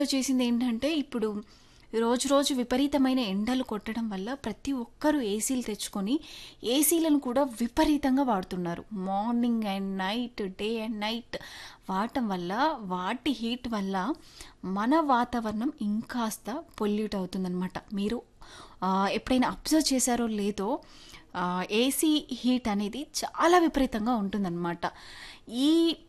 చేసిందేంటంటే, ఇప్పుడు రోజు రోజు విపరీతమైన ఎండలు కొట్టడం వల్ల ప్రతి ఒక్కరు ఏసీలు తెచ్చుకొని, ఏసీలను కూడా విపరీతంగా వాడుతున్నారు. Morning and night, day and night వాడటం వల్ల, వాటి హీట్ వల్ల మన వాతావరణం ఇంకాస్త పొల్యూట్ అవుతుందనమాట. మీరు ఎప్పుడైనా అబ్జర్వ్ చేశారో లేదో, ఏసీ హీట్ అనేది చాలా విపరీతంగా ఉంటుందన్నమాట. ఈ